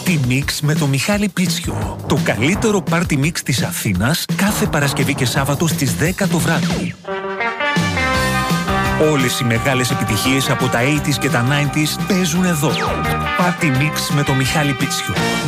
Party Mix με το Μιχάλη Πίτσιο. Το καλύτερο Party Mix της Αθήνας κάθε Παρασκευή και Σάββατο στις 10 το βράδυ. Όλες οι μεγάλες επιτυχίες από τα 80s και τα 90s παίζουν εδώ. Party Mix με το Μιχάλη Πίτσιο.